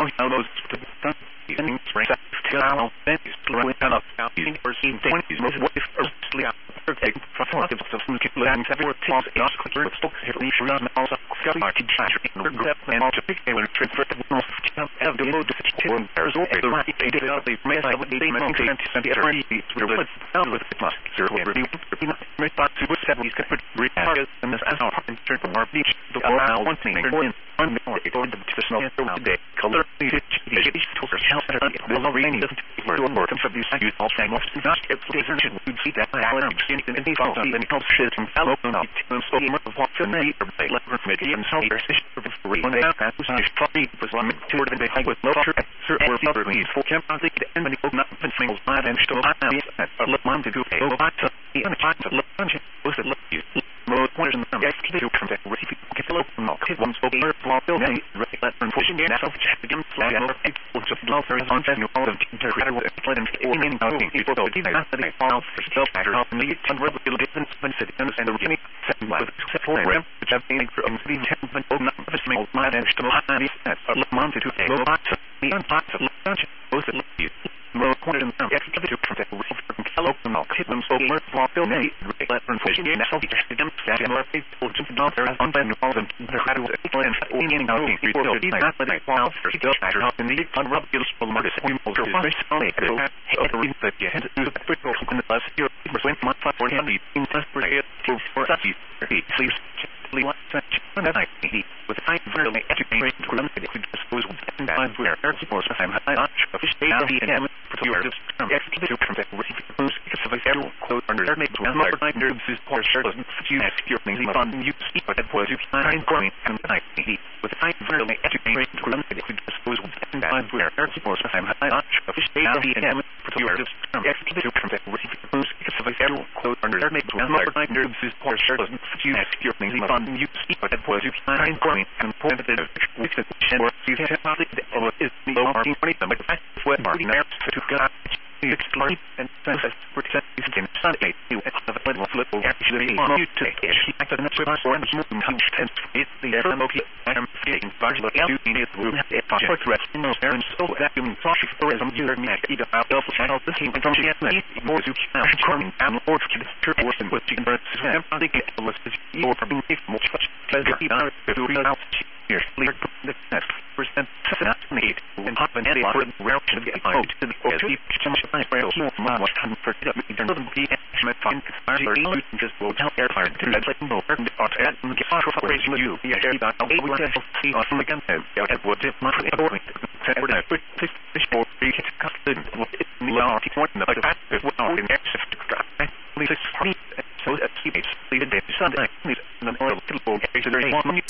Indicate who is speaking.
Speaker 1: all those to be done. Using spring to allow things to run out of using or seeing things most what if firstly take from of some land everywhere tells us clear still here we should not also got our teacher and grab and to pick a transfer the north have the load to there's all the right they did out the mess of the main content and the already with down with the must zero review my thought to with 70s could repair and this as our and turn from our beach the allow one thing on the traditional day color the will rain the more contribute to all saying most not it's would see that I am seeing in the fall and help shit and fellow not so much of what the need or let her make and so there's free when they have to probably was one to the high with lower or other means for camp I think and many not singles mad and still I am look man to go over to the unchanged lunch was it look you most points in the to contact recipe hello not one so for bill name let them pushing in self check again flag or just love there is on general of intercredible and in outing people to the capacity file for self matter help me to reveal different citizens and the beginning second with for which have been from the template of not the small mind and still look man to take go back to the impact of lunch both of you more point in the to contact hello not hit them so much for bill name let them pushing in self check again flag or just not there on general of intercredible and in outing people to the capacity file for self matter help me to reveal for more that you had to do the critical in the last year when my for him in desperate for that please with I very educated to dispose and where airports I'm not fish day and for your executive contact with because of every close under their neighbors number 9 nerves is poor share doesn't you ask your things on you speak but that was you find going and I with I very educated to dispose and where airports I'm not fish day and for your executive contact with because of every close under their neighbors number 9 nerves is poor share doesn't you ask your things on you speak but that was you find going and point the which is you have is the marking but what marking there to go explain and percent is in Sunday you have a little flip actually you take she acted in the or the movement and it's the MOP I'm getting large look out in it room at portrait in those parents so that you can talk for some you me either out of channel this thing from she has more you can coming and or to the church and what you can I think it was your being much pleasure to read out here clear the next percent need and hop and for the route to get out to the rails more much time for it doesn't be fun just will tell airfire to let know and get off of raising you yeah we want to see off again and what if much important this for be custom in the art point the fact is what are in excess to so that he makes the Sunday the oil